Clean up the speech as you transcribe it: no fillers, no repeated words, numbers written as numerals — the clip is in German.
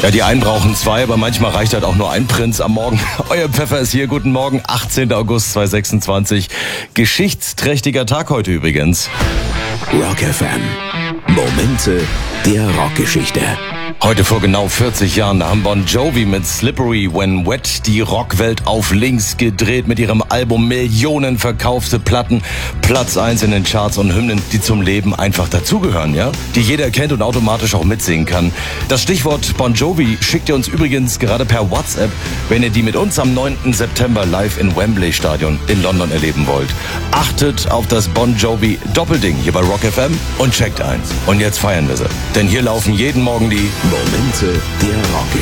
Ja, die einen brauchen zwei, aber manchmal reicht halt auch nur ein Prinz am Morgen. Euer Pfeffer ist hier. Guten Morgen, 18. August 2026. Geschichtsträchtiger Tag heute übrigens. Rock FM. Momente der Rockgeschichte. Heute vor genau 40 Jahren, da haben Bon Jovi mit Slippery When Wet die Rockwelt auf links gedreht mit ihrem Album Millionen verkaufte Platten, Platz 1 in den Charts und Hymnen, die zum Leben einfach dazugehören, ja? Die jeder kennt und automatisch auch mitsingen kann. Das Stichwort Bon Jovi schickt ihr uns übrigens gerade per WhatsApp, wenn ihr die mit uns am 9. September live in Wembley Stadion in London erleben wollt. Achtet auf das Bon Jovi Doppelding hier bei Rock FM und checkt eins. Und jetzt feiern wir sie. Denn hier laufen jeden Morgen die Momente der Rockgeschichte.